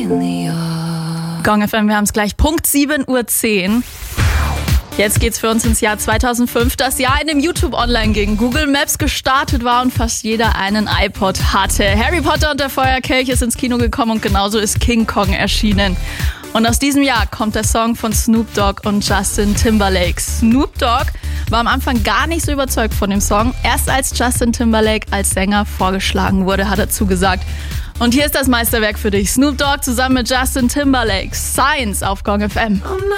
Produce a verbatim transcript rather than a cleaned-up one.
Gong F M, wir haben es gleich. Punkt sieben Uhr zehn. Jetzt geht's für uns ins Jahr zweitausendfünf, das Jahr, in dem YouTube online ging, Google Maps gestartet war und fast jeder einen iPod hatte. Harry Potter und der Feuerkelch ist ins Kino gekommen und genauso ist King Kong erschienen. Und aus diesem Jahr kommt der Song von Snoop Dogg und Justin Timberlake. Snoop Dogg war am Anfang gar nicht so überzeugt von dem Song. Erst als Justin Timberlake als Sänger vorgeschlagen wurde, hat er zugesagt. Und hier ist das Meisterwerk für dich. Snoop Dogg zusammen mit Justin Timberlake. Science auf Gong F M.